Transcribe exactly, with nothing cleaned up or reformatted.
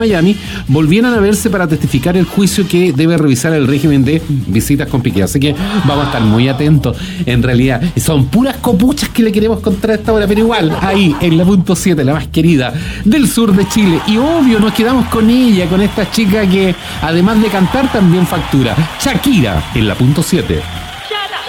Miami volvieran a verse para testificar el juicio que debe revisar el régimen de visitas con Piqué. Así que vamos a estar muy atentos. En realidad, son puras copuchas que le queremos contar a esta hora, pero igual, ahí en la punto siete, la más querida del sur de Chile. Y obvio, nos quedamos con ella, con esta chica que, además de cantar, también factura. Shakira en la punto siete.